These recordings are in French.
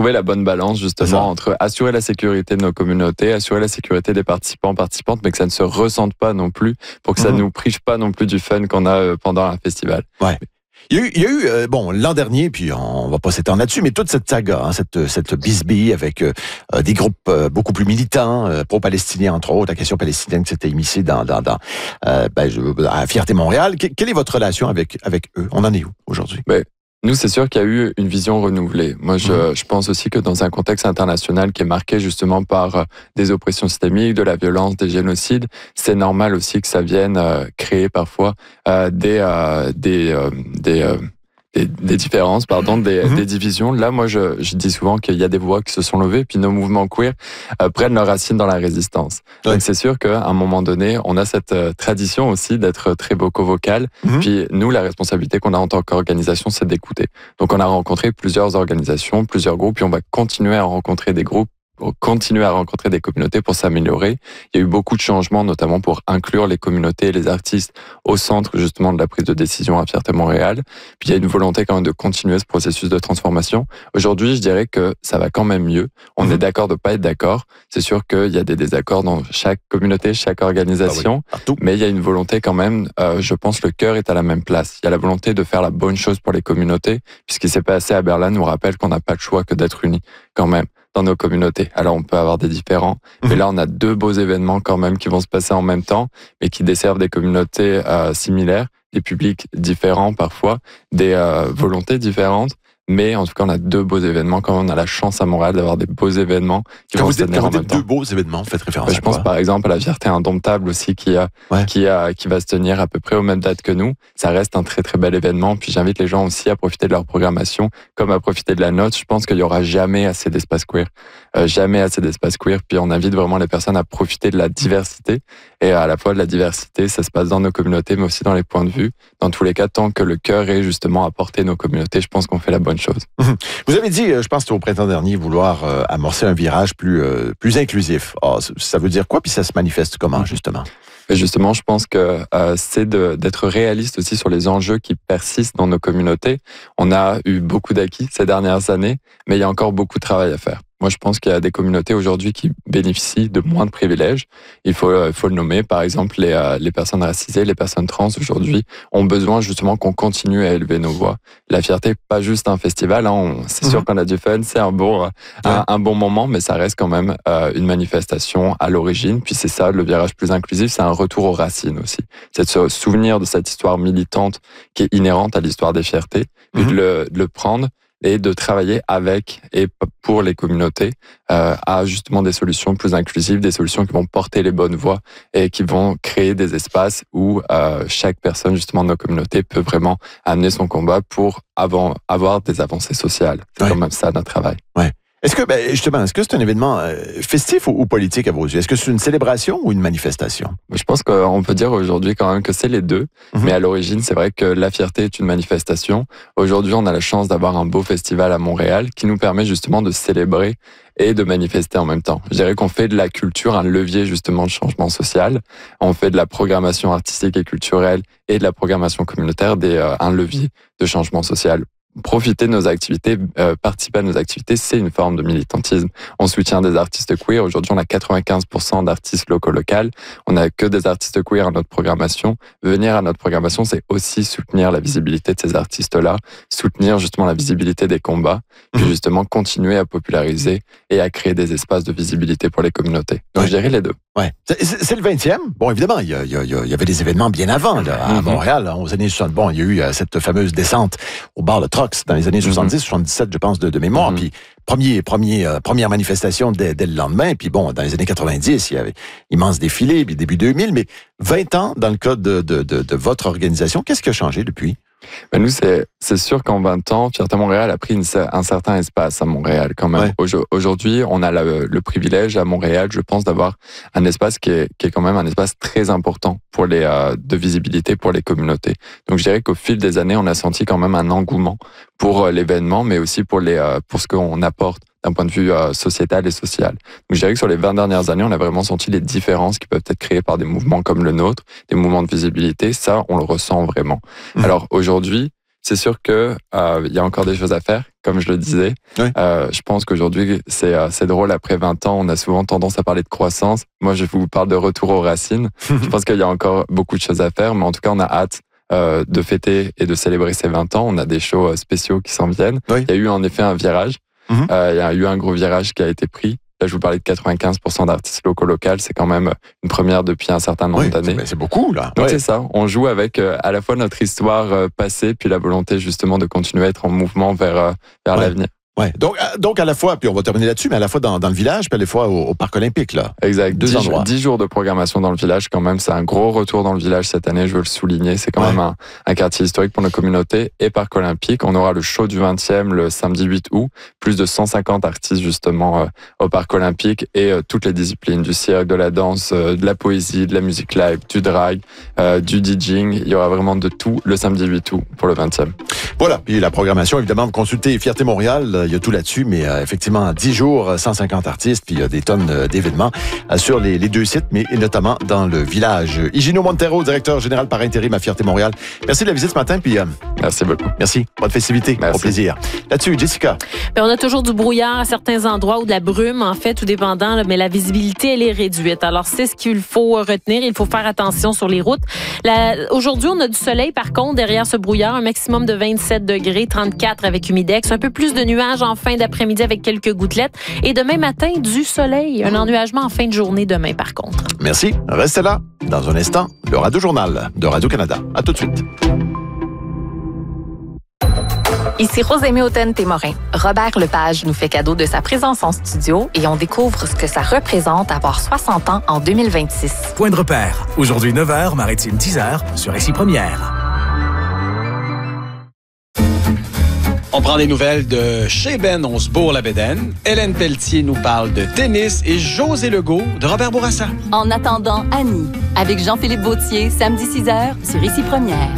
trouver la bonne balance justement entre assurer la sécurité de nos communautés, assurer la sécurité des participants, participantes, mais que ça ne se ressente pas non plus, pour que ça ne nous prive pas non plus du fun qu'on a pendant un festival. Ouais. Il y a eu l'an dernier, puis on va pas s'étendre là-dessus, mais toute cette saga, cette bisbille avec des groupes beaucoup plus militants, pro-palestiniens entre autres, la question palestinienne qui s'était immiscée à Fierté Montréal. Quelle est votre relation avec eux? On en est où aujourd'hui? Nous, c'est sûr qu'il y a eu une vision renouvelée. Moi, je pense aussi que dans un contexte international qui est marqué justement par des oppressions systémiques, de la violence, des génocides, c'est normal aussi que ça vienne créer parfois des différences, des divisions. Là, moi, je dis souvent qu'il y a des voix qui se sont levées, puis nos mouvements queer prennent leurs racines dans la résistance. Ouais. Donc, c'est sûr qu'à un moment donné, on a cette tradition aussi d'être très vocal. Puis, nous, la responsabilité qu'on a en tant qu'organisation, c'est d'écouter. Donc, on a rencontré plusieurs organisations, plusieurs groupes, puis on va continuer à rencontrer des groupes, continuer à rencontrer des communautés pour s'améliorer. Il y a eu beaucoup de changements, notamment pour inclure les communautés et les artistes au centre justement de la prise de décision à Fierté Montréal. Puis il y a une volonté quand même de continuer ce processus de transformation. Aujourd'hui, je dirais que ça va quand même mieux. On est d'accord de pas être d'accord. C'est sûr qu'il y a des désaccords dans chaque communauté, chaque organisation, mais il y a une volonté quand même, je pense le cœur est à la même place. Il y a la volonté de faire la bonne chose pour les communautés, puisqu'il s'est passé à Berlin nous rappelle qu'on n'a pas le choix que d'être unis quand même dans nos communautés. Alors, on peut avoir des différends, mais là, on a deux beaux événements quand même qui vont se passer en même temps, mais qui desservent des communautés similaires, des publics différents parfois, des volontés différentes. Mais en tout cas, on a deux beaux événements. Quand on a la chance à Montréal d'avoir des beaux événements qui vont se tenir en même temps. Deux beaux événements, faites référence à quoi? Je pense par exemple à la Fierté Indomptable aussi qui va se tenir à peu près aux mêmes dates que nous. Ça reste un très très bel événement. Puis j'invite les gens aussi à profiter de leur programmation comme à profiter de la nôtre. Je pense qu'il y aura jamais assez d'espace queer. Jamais assez d'espace queer. Puis on invite vraiment les personnes à profiter de la diversité. Et à la fois de la diversité, ça se passe dans nos communautés, mais aussi dans les points de vue. Dans tous les cas, tant que le cœur est justement à porter nos communautés, je pense qu'on fait la bonne chose. Vous avez dit, je pense que au printemps dernier, vouloir amorcer un virage plus inclusif. Ça veut dire quoi? Puis ça se manifeste comment, justement? Justement, je pense que c'est d'être réaliste aussi sur les enjeux qui persistent dans nos communautés. On a eu beaucoup d'acquis ces dernières années, mais il y a encore beaucoup de travail à faire. Moi, je pense qu'il y a des communautés aujourd'hui qui bénéficient de moins de privilèges. Il faut le nommer. Par exemple, les personnes racisées, les personnes trans aujourd'hui ont besoin justement qu'on continue à élever nos voix. La fierté, pas juste un festival. C'est sûr qu'on a du fun, c'est un bon moment, mais ça reste quand même une manifestation à l'origine. Puis c'est ça, le virage plus inclusif, c'est un retour aux racines aussi. C'est de se souvenir de cette histoire militante qui est inhérente à l'histoire des fiertés, puis de le prendre et de travailler avec et pour les communautés à justement des solutions plus inclusives, des solutions qui vont porter les bonnes voix et qui vont créer des espaces où chaque personne justement de nos communautés peut vraiment amener son combat pour avoir des avancées sociales. C'est quand même ça notre travail. Ouais. Est-ce que c'est un événement festif ou politique à vos yeux? Est-ce que c'est une célébration ou une manifestation? Je pense qu'on peut dire aujourd'hui quand même que c'est les deux. Mais à l'origine, c'est vrai que la fierté est une manifestation. Aujourd'hui, on a la chance d'avoir un beau festival à Montréal qui nous permet justement de célébrer et de manifester en même temps. Je dirais qu'on fait de la culture un levier justement de changement social. On fait de la programmation artistique et culturelle et de la programmation communautaire un levier de changement social. Profiter de nos activités, participer à nos activités, c'est une forme de militantisme. On soutient des artistes queer. Aujourd'hui, on a 95% d'artistes locaux. On n'a que des artistes queer à notre programmation. Venir à notre programmation, c'est aussi soutenir la visibilité de ces artistes-là, soutenir justement la visibilité des combats, puis justement continuer à populariser et à créer des espaces de visibilité pour les communautés. Donc, je dirais les deux. Ouais. C'est le 20e. Bon, évidemment, il y avait des événements bien avant, là, à Montréal, aux années 60. Bon, il y a eu cette fameuse descente au bar Le Trox dans les années 70, 77, je pense, de mémoire. Puis, première manifestation dès le lendemain. Puis bon, dans les années 90, il y avait immense défilé, puis début 2000. Mais 20 ans, dans le cas de votre organisation, qu'est-ce qui a changé depuis? Ben nous, c'est sûr qu'en 20 ans, Fierté Montréal a pris un certain espace à Montréal quand même. Ouais. Aujourd'hui, on a le privilège à Montréal, je pense, d'avoir un espace qui est quand même un espace très important pour de visibilité pour les communautés. Donc je dirais qu'au fil des années, on a senti quand même un engouement pour l'événement, mais aussi pour ce qu'on apporte d'un point de vue sociétal et social. Donc je dirais que sur les 20 dernières années, on a vraiment senti les différences qui peuvent être créées par des mouvements comme le nôtre, des mouvements de visibilité. Ça, on le ressent vraiment. Alors aujourd'hui, c'est sûr que il y a encore des choses à faire. comme je le disais. Oui. Je pense qu'aujourd'hui, c'est drôle, après 20 ans, on a souvent tendance à parler de croissance. Moi, je vous parle de retour aux racines. Je pense qu'il y a encore beaucoup de choses à faire, mais en tout cas, on a hâte de fêter et de célébrer ces 20 ans. On a des shows spéciaux qui s'en viennent. Oui. Il y a eu en effet un virage. Il y a eu un gros virage qui a été pris. Là, je vous parlais de 95% d'artistes locaux. C'est quand même une première depuis un certain nombre d'années. C'est beaucoup, là. Donc c'est ça. On joue avec à la fois notre histoire passée, puis la volonté justement de continuer à être en mouvement vers l'avenir. Ouais. Donc à la fois, puis on va terminer là-dessus, mais à la fois dans le village, puis à la fois au Parc olympique, là. Exact. 10 jours de programmation dans le village, quand même. C'est un gros retour dans le village cette année, je veux le souligner. C'est quand même un quartier historique pour nos communautés et Parc olympique. On aura le show du 20e le samedi 8 août. Plus de 150 artistes, justement, au Parc olympique et toutes les disciplines, du cirque, de la danse, de la poésie, de la musique live, du drag, du DJing. Il y aura vraiment de tout le samedi 8 août pour le 20e. Voilà. Puis la programmation, évidemment, vous consultez Fierté Montréal. Il y a tout là-dessus, mais effectivement, 10 jours, 150 artistes, puis il y a des tonnes d'événements sur les 2 sites, mais notamment dans le village. Higino Montero, directeur général par intérim à Fierté Montréal. Merci de la visite ce matin, puis merci beaucoup. Merci. Bonne festivité. Merci. Au plaisir. Là-dessus, Jessica. On a toujours du brouillard à certains endroits ou de la brume, en fait, tout dépendant, là, mais la visibilité, elle est réduite. Alors, c'est ce qu'il faut retenir. Il faut faire attention sur les routes. Aujourd'hui, on a du soleil, par contre, derrière ce brouillard, un maximum de 27 degrés, 34 avec humidex, un peu plus de nuages en fin d'après-midi avec quelques gouttelettes. Et demain matin, du soleil. Un ennuagement en fin de journée demain, par contre. Merci. Restez là. Dans un instant, le Radio-Journal de Radio-Canada. À tout de suite. Ici Rosémie Hautaine-Témorin. Robert Lepage nous fait cadeau de sa présence en studio et on découvre ce que ça représente avoir 60 ans en 2026. Point de repère. Aujourd'hui 9h, Maritime 10h sur Ici Première. On prend des nouvelles de chez Ben, on se bourre la bédaine. Hélène Pelletier nous parle de tennis et José Legault de Robert Bourassa. En attendant, Annie, avec Jean-Philippe Vautier, samedi 6h sur Ici Première.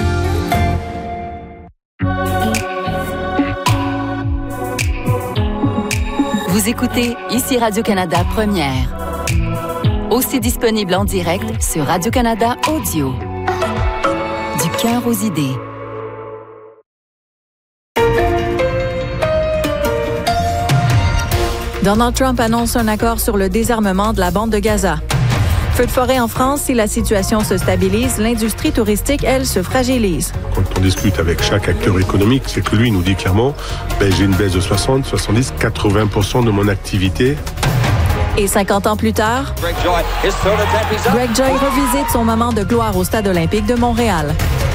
Vous écoutez Ici Radio-Canada Première. Aussi disponible en direct sur Radio-Canada Audio. Du cœur aux idées. Donald Trump annonce un accord sur le désarmement de la bande de Gaza. Feu de forêt en France, si la situation se stabilise, l'industrie touristique, elle, se fragilise. Quand on discute avec chaque acteur économique, c'est que lui nous dit clairement, j'ai une baisse de 60, 70, 80% de mon activité. Et 50 ans plus tard, Greg Joy revisite son moment de gloire au Stade olympique de Montréal.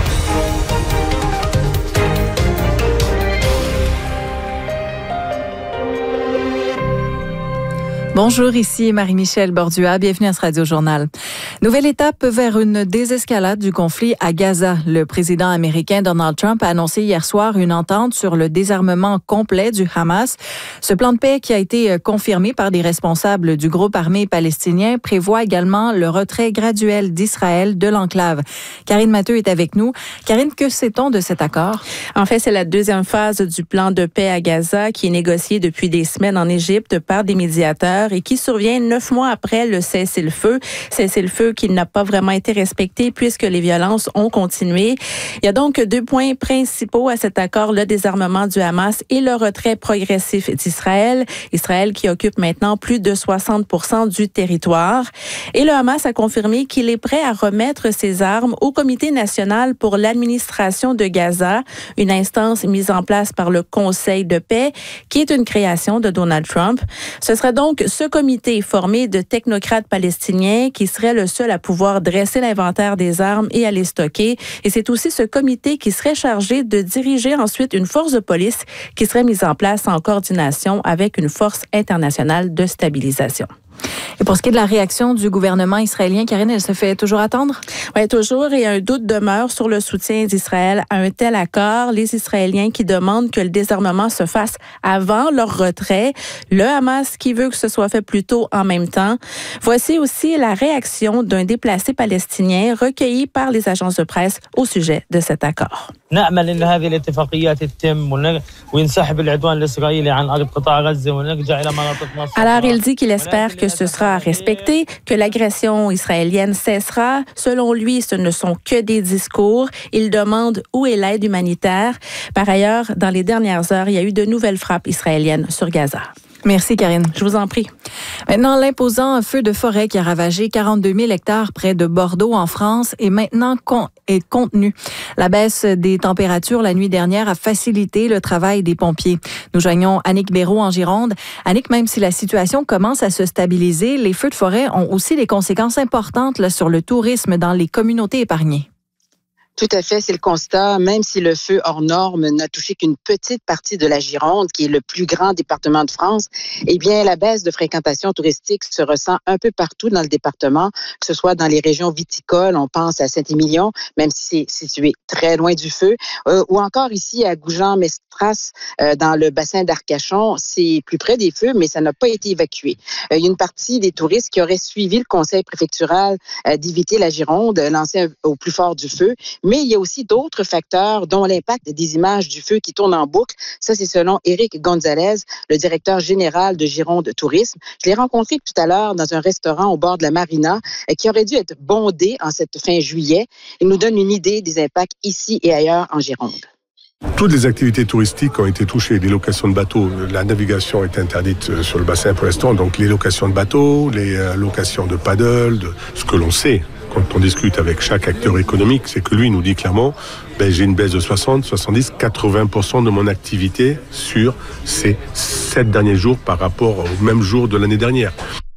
Bonjour, ici Marie-Michel Bordua. Bienvenue à ce Radio-Journal. Nouvelle étape vers une désescalade du conflit à Gaza. Le président américain Donald Trump a annoncé hier soir une entente sur le désarmement complet du Hamas. Ce plan de paix qui a été confirmé par des responsables du groupe armé palestinien prévoit également le retrait graduel d'Israël de l'enclave. Karine Matteux est avec nous. Karine, que sait-on de cet accord? En fait, c'est la deuxième phase du plan de paix à Gaza qui est négocié depuis des semaines en Égypte par des médiateurs et qui survient 9 mois après le cessez-le-feu. Cessez-le-feu qui n'a pas vraiment été respecté puisque les violences ont continué. Il y a donc 2 points principaux à cet accord, le désarmement du Hamas et le retrait progressif d'Israël. Israël qui occupe maintenant plus de 60% du territoire. Et le Hamas a confirmé qu'il est prêt à remettre ses armes au Comité national pour l'administration de Gaza, une instance mise en place par le Conseil de paix qui est une création de Donald Trump. Ce serait donc ce comité formé de technocrates palestiniens qui serait le seul à pouvoir dresser l'inventaire des armes et à les stocker. Et c'est aussi ce comité qui serait chargé de diriger ensuite une force de police qui serait mise en place en coordination avec une force internationale de stabilisation. Et pour ce qui est de la réaction du gouvernement israélien, Karine, elle se fait toujours attendre? Oui, toujours. Et un doute demeure sur le soutien d'Israël à un tel accord. Les Israéliens qui demandent que le désarmement se fasse avant leur retrait. Le Hamas qui veut que ce soit fait plus tôt en même temps. Voici aussi la réaction d'un déplacé palestinien recueilli par les agences de presse au sujet de cet accord. Alors, il dit qu'il espère que ce sera respecté, que l'agression israélienne cessera. Selon lui, ce ne sont que des discours. Il demande où est l'aide humanitaire. Par ailleurs, dans les dernières heures, il y a eu de nouvelles frappes israéliennes sur Gaza. Merci, Karine. Je vous en prie. Maintenant, l'imposant feu de forêt qui a ravagé 42 000 hectares près de Bordeaux, en France, est maintenant contenu. La baisse des températures la nuit dernière a facilité le travail des pompiers. Nous joignons Annick Béraud en Gironde. Annick, même si la situation commence à se stabiliser, les feux de forêt ont aussi des conséquences importantes là, sur le tourisme dans les communautés épargnées. Tout à fait, c'est le constat. Même si le feu hors norme n'a touché qu'une petite partie de la Gironde, qui est le plus grand département de France, eh bien, la baisse de fréquentation touristique se ressent un peu partout dans le département, que ce soit dans les régions viticoles, on pense à Saint-Émilion, même si c'est situé très loin du feu, ou encore ici à Goujan-Mestras, dans le bassin d'Arcachon. C'est plus près des feux, mais ça n'a pas été évacué. Il y a une partie des touristes qui auraient suivi le conseil préfectural d'éviter la Gironde, lancé au plus fort du feu. Mais il y a aussi d'autres facteurs, dont l'impact des images du feu qui tournent en boucle. Ça, c'est selon Éric Gonzalez, le directeur général de Gironde Tourisme. Je l'ai rencontré tout à l'heure dans un restaurant au bord de la marina qui aurait dû être bondé en cette fin juillet. Il nous donne une idée des impacts ici et ailleurs en Gironde. Toutes les activités touristiques ont été touchées. Les locations de bateaux, la navigation est interdite sur le bassin pour l'instant. Donc les locations de bateaux, les locations de paddle, de ce que l'on sait quand on discute avec chaque acteur économique, c'est que lui nous dit clairement, j'ai une baisse de 60, 70, 80% de mon activité sur ces 7 derniers jours par rapport au même jour de l'année dernière.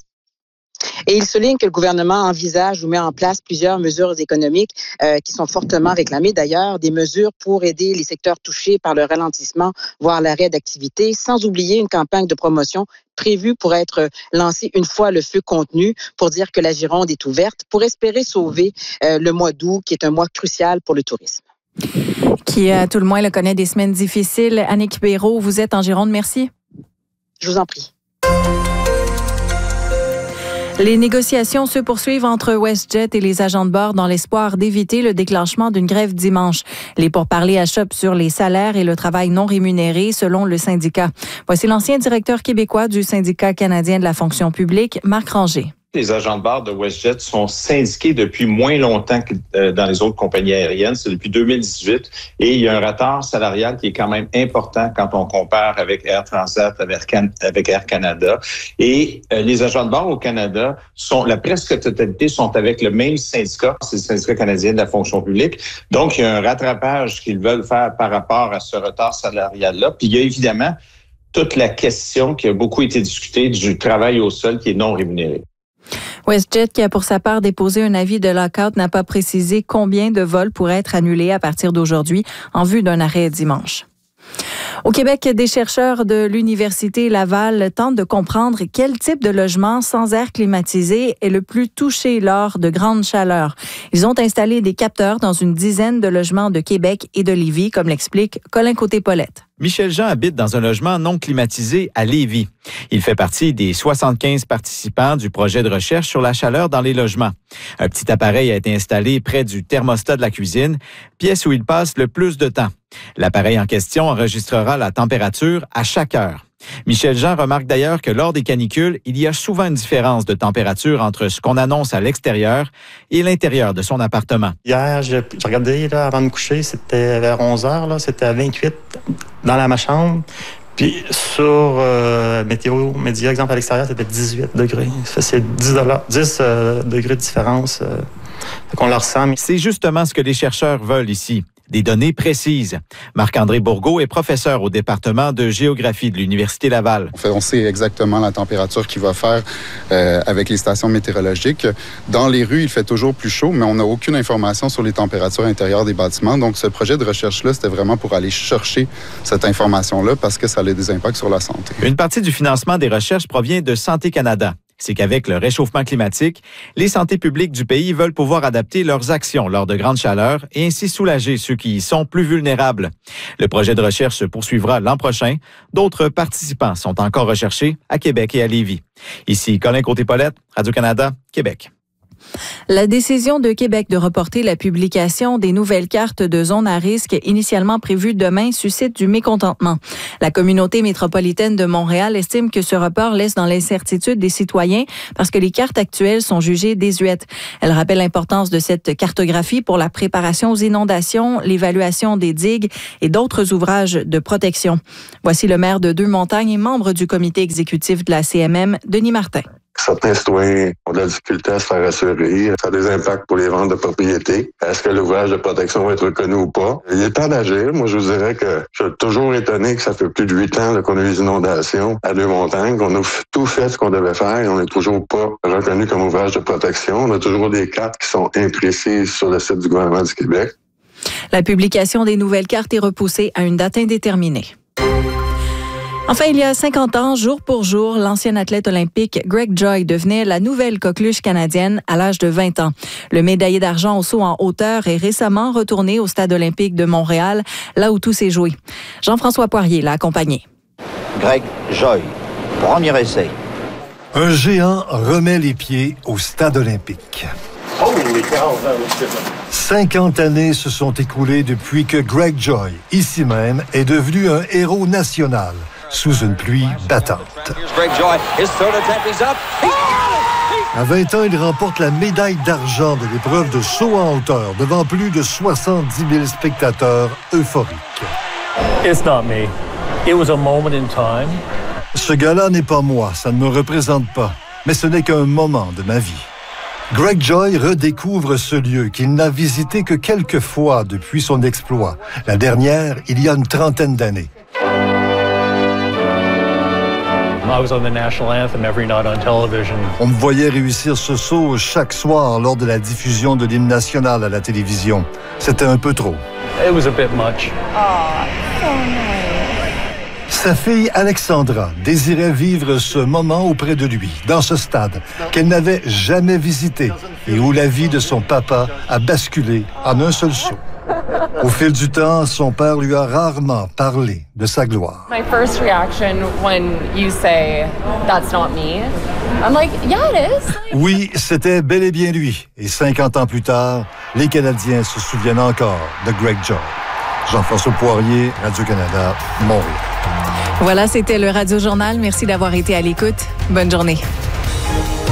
Et il souligne que le gouvernement envisage ou met en place plusieurs mesures économiques qui sont fortement réclamées d'ailleurs, des mesures pour aider les secteurs touchés par le ralentissement, voire l'arrêt d'activité, sans oublier une campagne de promotion prévue pour être lancée une fois le feu contenu, pour dire que la Gironde est ouverte, pour espérer sauver le mois d'août, qui est un mois crucial pour le tourisme. Qui, à tout le moins, le connaît des semaines difficiles. Annick Béraud, vous êtes en Gironde, merci. Je vous en prie. Les négociations se poursuivent entre WestJet et les agents de bord dans l'espoir d'éviter le déclenchement d'une grève dimanche. Les pourparlers achoppent sur les salaires et le travail non rémunéré selon le syndicat. Voici l'ancien directeur québécois du syndicat canadien de la fonction publique, Marc Ranger. Les agents de bord de WestJet sont syndiqués depuis moins longtemps que dans les autres compagnies aériennes. C'est depuis 2018. Et il y a un retard salarial qui est quand même important quand on compare avec Air Transat, avec Air Canada. Et les agents de bord au Canada, la presque totalité sont avec le même syndicat, c'est le syndicat canadien de la fonction publique. Donc, il y a un rattrapage qu'ils veulent faire par rapport à ce retard salarial-là. Puis il y a évidemment toute la question qui a beaucoup été discutée du travail au sol qui est non rémunéré. WestJet, qui a pour sa part déposé un avis de lockout, n'a pas précisé combien de vols pourraient être annulés à partir d'aujourd'hui en vue d'un arrêt dimanche. Au Québec, des chercheurs de l'Université Laval tentent de comprendre quel type de logement sans air climatisé est le plus touché lors de grandes chaleurs. Ils ont installé des capteurs dans une dizaine de logements de Québec et de Lévis, comme l'explique Colin Côté-Paulette. Michel Jean habite dans un logement non climatisé à Lévis. Il fait partie des 75 participants du projet de recherche sur la chaleur dans les logements. Un petit appareil a été installé près du thermostat de la cuisine, pièce où il passe le plus de temps. L'appareil en question enregistrera la température à chaque heure. Michel Jean remarque d'ailleurs que lors des canicules, il y a souvent une différence de température entre ce qu'on annonce à l'extérieur et l'intérieur de son appartement. Hier, j'ai regardé là, avant de me coucher, c'était vers 11 heures, là, c'était à 28 dans ma chambre. Puis sur Météo Média, exemple à l'extérieur, c'était 18 degrés. Ça, c'est 10 degrés de différence qu'on le ressent. C'est justement ce que les chercheurs veulent ici. Des données précises. Marc-André Bourgault est professeur au département de géographie de l'Université Laval. On sait exactement la température qu'il va faire avec les stations météorologiques. Dans les rues, il fait toujours plus chaud, mais on n'a aucune information sur les températures intérieures des bâtiments. Donc, ce projet de recherche-là, c'était vraiment pour aller chercher cette information-là parce que ça a des impacts sur la santé. Une partie du financement des recherches provient de Santé Canada. C'est qu'avec le réchauffement climatique, les santé publiques du pays veulent pouvoir adapter leurs actions lors de grandes chaleurs et ainsi soulager ceux qui y sont plus vulnérables. Le projet de recherche se poursuivra l'an prochain. D'autres participants sont encore recherchés à Québec et à Lévis. Ici Colin Côté-Paulette, Radio-Canada, Québec. La décision de Québec de reporter la publication des nouvelles cartes de zones à risque initialement prévues demain suscite du mécontentement. La communauté métropolitaine de Montréal estime que ce report laisse dans l'incertitude des citoyens parce que les cartes actuelles sont jugées désuètes. Elle rappelle l'importance de cette cartographie pour la préparation aux inondations, l'évaluation des digues et d'autres ouvrages de protection. Voici le maire de Deux-Montagnes et membre du comité exécutif de la CMM, Denis Martin. Certains citoyens ont de la difficulté à se faire assurer. Ça a des impacts pour les ventes de propriété. Est-ce que l'ouvrage de protection va être reconnu ou pas? Il est temps d'agir. Moi, je vous dirais que je suis toujours étonné que ça fait plus de 8 ans là, qu'on a eu des inondations à Deux-Montagnes, qu'on a tout fait ce qu'on devait faire et on n'est toujours pas reconnu comme ouvrage de protection. On a toujours des cartes qui sont imprécises sur le site du gouvernement du Québec. La publication des nouvelles cartes est repoussée à une date indéterminée. Enfin, il y a 50 ans, jour pour jour, l'ancien athlète olympique Greg Joy devenait la nouvelle coqueluche canadienne à l'âge de 20 ans. Le médaillé d'argent au saut en hauteur est récemment retourné au Stade olympique de Montréal, là où tout s'est joué. Jean-François Poirier l'a accompagné. Greg Joy, premier essai. Un géant remet les pieds au Stade olympique. 50 années se sont écoulées depuis que Greg Joy, ici même, est devenu un héros national sous une pluie battante. À 20 ans, il remporte la médaille d'argent de l'épreuve de saut en hauteur devant plus de 70 000 spectateurs euphoriques. It's not me. It was a moment in time. Ce gars-là n'est pas moi, ça ne me représente pas, mais ce n'est qu'un moment de ma vie. Greg Joy redécouvre ce lieu qu'il n'a visité que quelques fois depuis son exploit. La dernière, il y a une trentaine d'années. On me voyait réussir ce saut chaque soir lors de la diffusion de l'hymne national à la télévision. C'était un peu trop. It was a bit much. Sa fille Alexandra désirait vivre ce moment auprès de lui, dans ce stade qu'elle n'avait jamais visité et où la vie de son papa a basculé en un seul saut. Au fil du temps, son père lui a rarement parlé de sa gloire. My first reaction when you say that's not me, I'm like, yeah, it is. Oui, c'était bel et bien lui. Et 50 ans plus tard, les Canadiens se souviennent encore de Greg Joy. Jean-François Poirier, Radio-Canada, Montréal. Voilà, c'était le Radio Journal. Merci d'avoir été à l'écoute. Bonne journée.